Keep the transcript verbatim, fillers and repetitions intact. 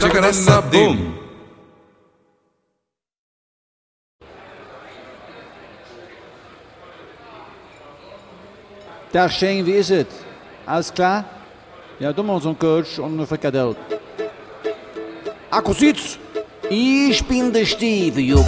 Chickanessa, boom. Dag Shane, wie ist es? Alles klar? Ja, doen wir uns einen Coach und eine Frikadelle. Akkusietz, ich bin der Steve,